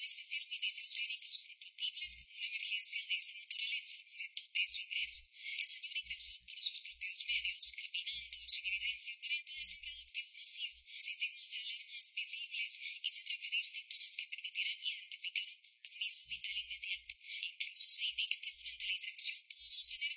existieron indicios clínicos compatibles con una emergencia de esa naturaleza al momento de su ingreso. El señor ingresó por sus propios medios, caminando, sin evidencia aparente de sangrado activo masivo, sin signos de alarmas visibles y sin referir síntomas que permitieran identificar un compromiso vital inmediato. Incluso se indica que durante la interacción pudo sostener